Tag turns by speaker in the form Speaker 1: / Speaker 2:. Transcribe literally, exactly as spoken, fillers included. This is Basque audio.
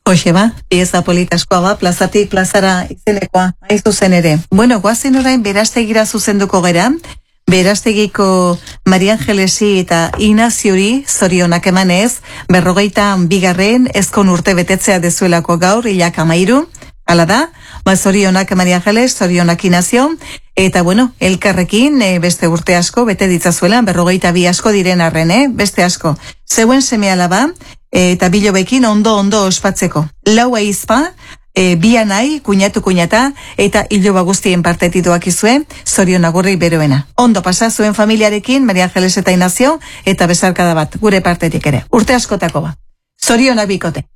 Speaker 1: Hoxe ba, pieza politaskoa ba, plazatik plazara izenekoa, hain zuzen ere. Bueno, guazen orain Berastegira zuzenduko gera, Berastegiko Maria Angelesi eta Inaziori zorionak emanez, berrogeita bigarren ezkon urte betetzea dezuelako gaur, hilak amairu, hala da, ba, zorionak Maria Angeles, zorionak Inazio, eta bueno, elkarrekin e, beste urte asko, bete ditzazuela, berrogeita bi asko diren arren, eh? Beste asko. Zeuen seme alaba, eta bilobekin ondo-ondo ospatzeko. Lau aizpa, e, bianai, kuñatu kuñata, eta iloba guztien partetituak izue, zorion agurri beroena. Ondo pasa zuen familiarekin, Maria Angeles eta Inazio, eta bezarkada bat, gure partetik ere. Urte askotako ba. Zorionak bikote.